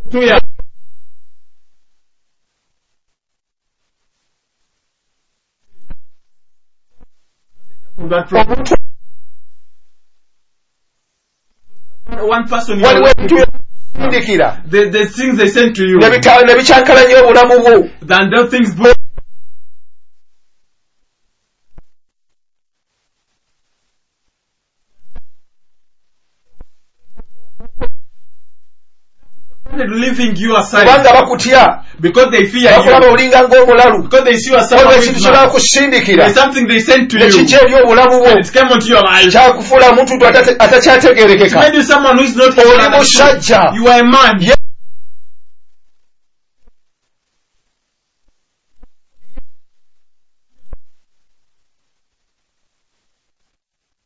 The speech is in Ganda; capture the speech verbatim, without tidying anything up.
Two years. That problem. One person. The, the things they send to you. Then those things. Leaving you aside because they fear you, because they see you as someone with there's something they send to you and it came onto your eyes. It made you someone who is not able. You are a man.